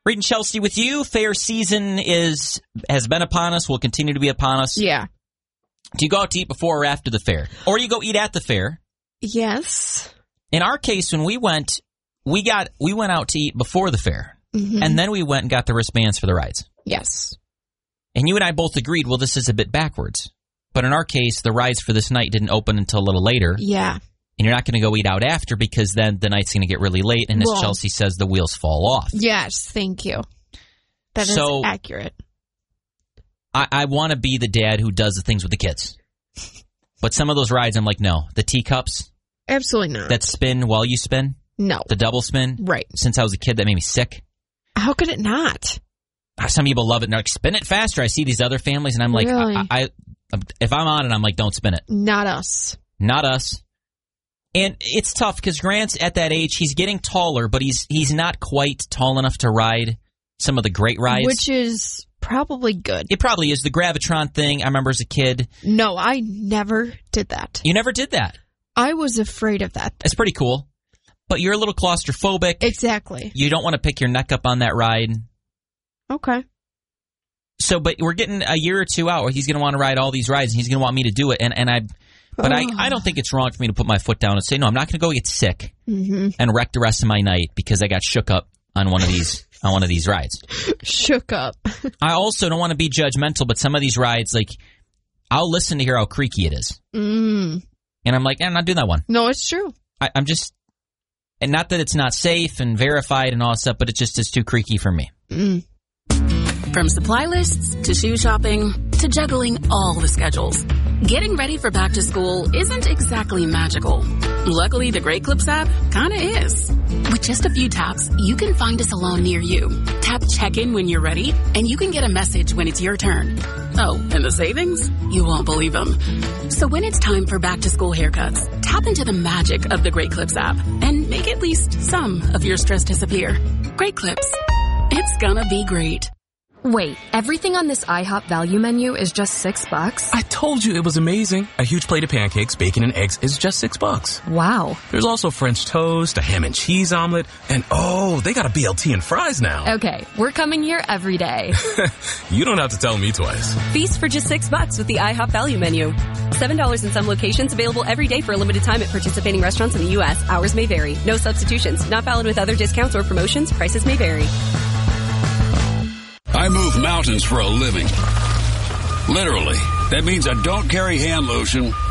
Reed and Chelsea with you. Fair season has been upon us, will continue to be upon us. Yeah. Do you go out to eat before or after the fair? Or you go eat at the fair? Yes. In our case, when we went out to eat before the fair. Mm-hmm. And then we went and got the wristbands for the rides. Yes. And you and I both agreed, well, this is a bit backwards. But in our case, the rides for this night didn't open until a little later. Yeah. And you're not going to go eat out after because then the night's going to get really late. And as Chelsea says, the wheels fall off. Yes, thank you. That is accurate. I want to be the dad who does the things with the kids. But some of those rides, I'm like, no. The teacups. Absolutely not. That spin while you spin. No. The double spin. Right. Since I was a kid, that made me sick. How could it not? Some people love it. And they're like, spin it faster. I see these other families, and I'm like, really? If I'm on it, I'm like, don't spin it. Not us. Not us. And it's tough because Grant's at that age. He's getting taller, but he's not quite tall enough to ride some of the great rides. Which is probably good. It probably is. The Gravitron thing, I remember as a kid. No, I never did that. You never did that? I was afraid of that. It's pretty cool. But you're a little claustrophobic. Exactly. You don't want to pick your neck up on that ride. Okay. So, but we're getting a year or two out where he's going to want to ride all these rides, and he's going to want me to do it. I don't think it's wrong for me to put my foot down and say, no, I'm not going to go get sick and wreck the rest of my night because I got shook up on one of these rides. Shook up. I also don't want to be judgmental, but some of these rides, like, I'll listen to hear how creaky it is. And I'm like, I'm not doing that one. No, it's true. I'm just, and not that it's not safe and verified and all that stuff, but it just is too creaky for me. From supply lists to shoe shopping to juggling all the schedules, getting ready for back to school isn't exactly magical. Luckily, the Great Clips app kinda is. With just a few taps, you can find a salon near you. Tap check-in when you're ready, and you can get a message when it's your turn. Oh, and the savings? You won't believe them. So when it's time for back to school haircuts, tap into the magic of the Great Clips app and make at least some of your stress disappear. Great Clips. It's gonna be great. Wait, everything on this IHOP value menu is just $6? I told you it was amazing. A huge plate of pancakes, bacon, and eggs is just $6. Wow. There's also French toast, a ham and cheese omelet, and they got a BLT and fries now. Okay, we're coming here every day. You don't have to tell me twice. Feast for just $6 with the IHOP value menu. $7 in some locations, available every day for a limited time at participating restaurants in the U.S. Hours may vary. No substitutions. Not valid with other discounts or promotions. Prices may vary. I move mountains for a living. Literally. That means I don't carry hand lotion